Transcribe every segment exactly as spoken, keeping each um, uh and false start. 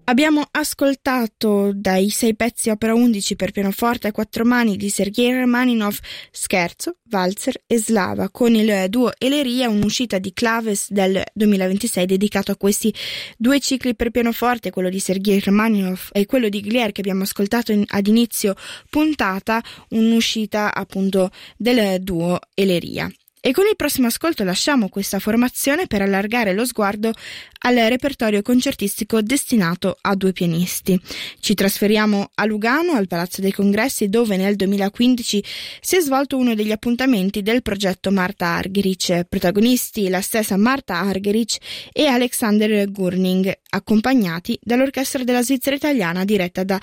Abbiamo ascoltato dai sei pezzi opera undici per pianoforte a quattro mani di Sergei Rachmaninov Scherzo, Valzer e Slava, con il duo Eleria, un'uscita di Claves del duemilaventisei dedicato a questi due cicli per pianoforte, quello di Sergei Rachmaninov e quello di Glier che abbiamo ascoltato in, ad inizio puntata, un'uscita appunto del duo Eleria. E con il prossimo ascolto lasciamo questa formazione per allargare lo sguardo al repertorio concertistico destinato a due pianisti. Ci trasferiamo a Lugano, al Palazzo dei Congressi, dove nel duemilaquindici si è svolto uno degli appuntamenti del progetto Marta Argerich. Protagonisti la stessa Marta Argerich e Alexander Gurning, accompagnati dall'Orchestra della Svizzera Italiana diretta da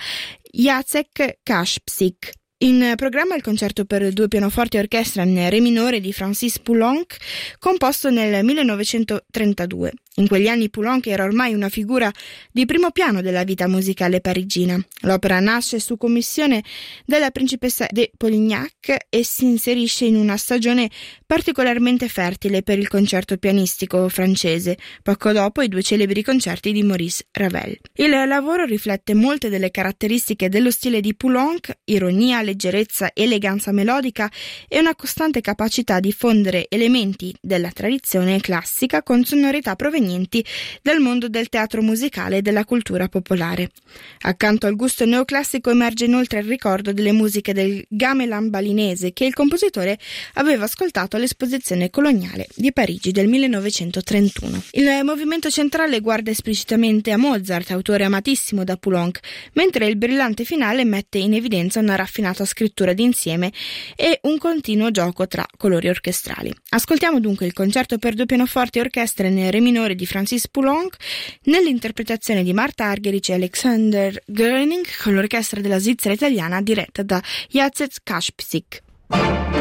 Jacek Kaspsik. In programma il concerto per due pianoforti e orchestra in re minore di Francis Poulenc, composto nel millenovecentotrentadue. In quegli anni Poulenc era ormai una figura di primo piano della vita musicale parigina. L'opera nasce su commissione della principessa de Polignac e si inserisce in una stagione particolarmente fertile per il concerto pianistico francese, poco dopo i due celebri concerti di Maurice Ravel. Il lavoro riflette molte delle caratteristiche dello stile di Poulenc: ironia, leggerezza, eleganza melodica e una costante capacità di fondere elementi della tradizione classica con sonorità provenienti dal mondo del teatro musicale e della cultura popolare. Accanto al gusto neoclassico emerge inoltre il ricordo delle musiche del gamelan balinese che il compositore aveva ascoltato all'esposizione coloniale di Parigi del millenovecentotrentuno. Il movimento centrale guarda esplicitamente a Mozart, autore amatissimo da Poulenc, mentre il brillante finale mette in evidenza una raffinata scrittura d'insieme e un continuo gioco tra colori orchestrali. Ascoltiamo dunque il concerto per due pianoforti e orchestra in re minore di Francis Poulenc nell'interpretazione di Marta Argerich e Alexander Gurning con l'Orchestra della Svizzera Italiana diretta da Jacek Kaspsik.